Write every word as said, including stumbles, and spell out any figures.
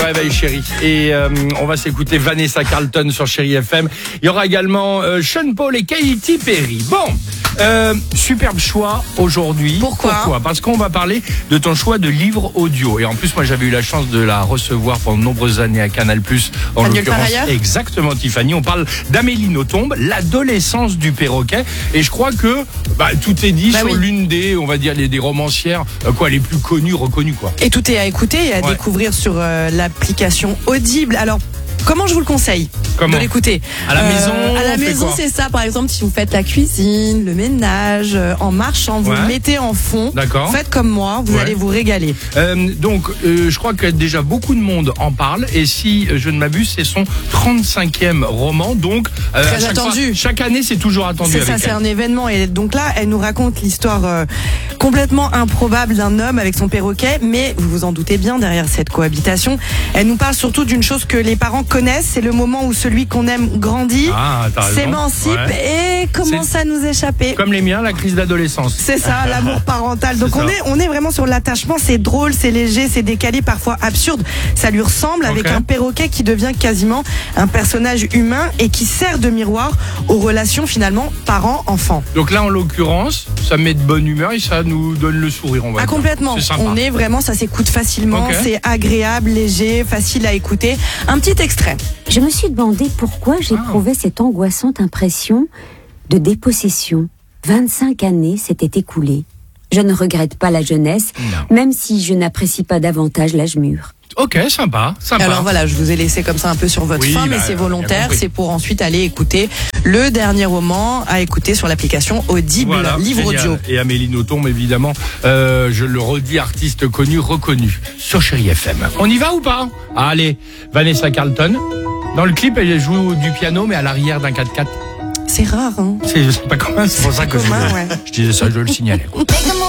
réveil, chérie. Et euh, on va s'écouter Vanessa Carlton sur Chérie F M. Il y aura également euh, Sean Paul et Katy Perry. Bon, euh, superbe choix aujourd'hui. Pourquoi Pourquoi Parce qu'on va parler de ton choix de livre audio. Et en plus, moi, j'avais eu la chance de la recevoir pendant de nombreuses années à Canal+. En Annuel l'occurrence, par ailleurs. exactement, Tiffany. On parle d'Amélie Nothomb, l'adolescence du perroquet. Et je crois que bah, tout est dit bah sur oui. l'une des, on va dire, les des romancières euh, quoi, les plus connues, reconnues, quoi. Et tout est à écouter et à Ouais. découvrir sur euh, l'application Audible. Alors, comment je vous le conseille Comment de l'écouter? À la maison, À la on fait maison, quoi c'est ça. Par exemple, si vous faites la cuisine, le ménage, euh, en marchant, vous Ouais. le mettez en fond. D'accord. Faites comme moi, vous Ouais. allez vous régaler. Euh, donc, euh, je crois que déjà beaucoup de monde en parle. Et si euh, je ne m'abuse, c'est son trente-cinquième roman. Donc, euh, Très à chaque attendu. fois- chaque année, c'est toujours attendu. C'est ça, avec c'est elle. un événement. Et donc là, elle nous raconte l'histoire euh, complètement improbable d'un homme avec son perroquet. Mais vous vous en doutez bien, derrière cette cohabitation, elle nous parle surtout d'une chose que les parents connaissent. C'est le moment où celui qu'on aime grandit, Ah, t'as raison. s'émancipe Ouais. et commence C'est- à nous échapper. Comme les miens, la crise d'adolescence. C'est ça, l'amour parental. Donc C'est on ça. est, on est vraiment sur l'attachement. C'est drôle, c'est léger, c'est décalé, parfois absurde. Ça lui ressemble avec Ok. un perroquet qui devient quasiment un personnage humain et qui sert de miroir aux relations finalement parents-enfants. Donc là, en l'occurrence, ça met de bonne humeur et ça nous donne le sourire, on va Ah, dire. complètement. C'est sympa. On est vraiment, ça s'écoute facilement. Ok. C'est agréable, léger, facile à écouter. Un petit extrait. Je me suis demandé pourquoi j'éprouvais cette angoissante impression de dépossession. vingt-cinq années s'étaient écoulées. Je ne regrette pas la jeunesse, Non. même si je n'apprécie pas davantage l'âge mûr. Ok, sympa, sympa. Alors voilà, je vous ai laissé comme ça un peu sur votre Oui, faim, bah, mais c'est bien volontaire. compris. C'est pour ensuite aller écouter le dernier roman à écouter sur l'application Audible, Voilà, livre génial. audio. Et Amélie Nothomb, évidemment, euh, je le redis, artiste connu, reconnu, sur Chérie F M. On y va ou pas? Ah, allez, Vanessa Carlton. Dans le clip, elle joue du piano, mais à l'arrière d'un quatre-quatre. C'est rare, hein. C'est c'est pas commun, c'est pour ça que je, commun, ouais. je disais ça, je le signalais.